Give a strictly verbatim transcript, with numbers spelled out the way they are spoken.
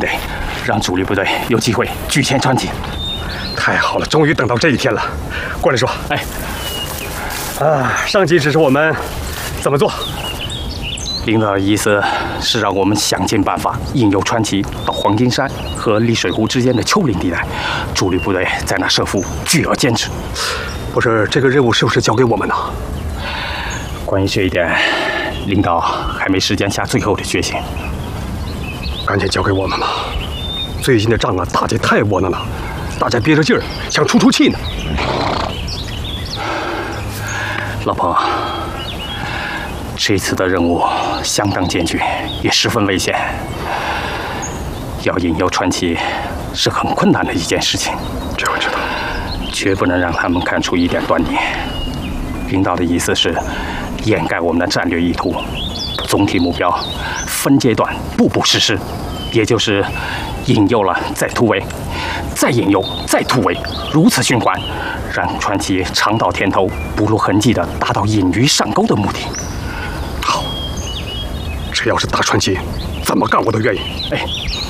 队，让主力部队有机会拒前传奇。 太好了，终于等到这一天了。关连说， 哎， 啊，上级指示我们怎么做？ 领导的意思是让我们想尽办法引诱传奇到黄金山和丽水湖之间的丘陵地带，主力部队在那设伏，拒而歼之。 不是，这个任务是不是交给我们呢？ 关于这一点，领导还没时间下最后的决心。 赶紧交给我们吧。最近的仗啊，打得太窝囊了，大家憋着劲儿，想出出气呢。 老彭，这次的任务相当艰巨，也十分危险。要引诱传奇是很困难的一件事情。 这我知道， 绝不能让他们看出一点端倪。领导的意思是掩盖我们的战略意图，总体目标分阶段步步实施，也就是引诱了再突围，再引诱再突围，如此循环，让传奇尝到甜头，不露痕迹地达到引鱼上钩的目的。 好，只要是打传奇，怎么干我都愿意。 哎。